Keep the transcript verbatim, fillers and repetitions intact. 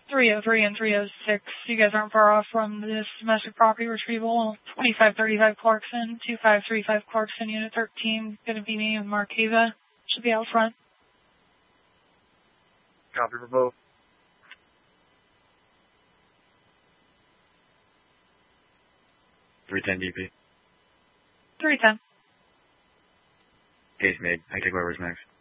three oh three and three oh six. You guys aren't far off from this domestic property retrieval. twenty-five thirty-five Clarkson, two five three five Clarkson, Unit thirteen. Going to be me with Markeva. Should be out front. Copy for both. three ten D P. three ten. Case made. I take whoever's next.